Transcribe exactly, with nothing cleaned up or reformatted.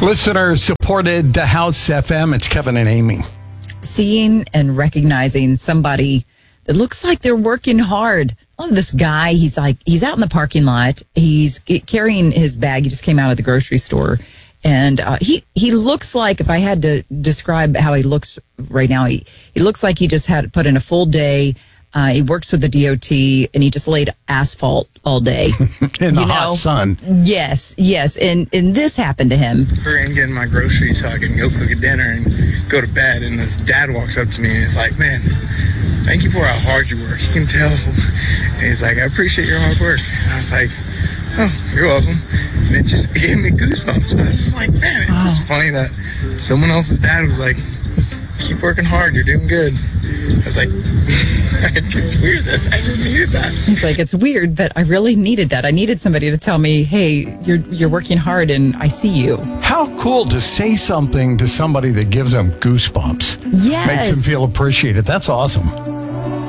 Listener supported the House F M. It's Kevin and Amy. Seeing and recognizing somebody that looks like they're working hard. I love this guy. He's like, he's out in the parking lot. He's carrying his bag. He just came out of the grocery store. And uh, he, he looks like, if I had to describe how he looks right now, he, he looks like he just had put in a full day. Uh, he works with the D O T, and he just laid asphalt all day. In the you know? hot sun. Yes, yes. And, and this happened to him. And getting my groceries so I can go cook a dinner and go to bed. And this dad walks up to me, and he's like, man, thank you for how hard you work. You can tell. And he's like, I appreciate your hard work. And I was like, oh, you're welcome. And it just it gave me goosebumps. I was just like, man, it's oh. just funny that someone else's dad was like, keep working hard. You're doing good. I was like, it's weird. This I just needed that. He's like, it's weird, but I really needed that. I needed somebody to tell me, hey, you're you're working hard, and I see you. How cool to say something to somebody that gives them goosebumps. Yes. Makes them feel appreciated. That's awesome.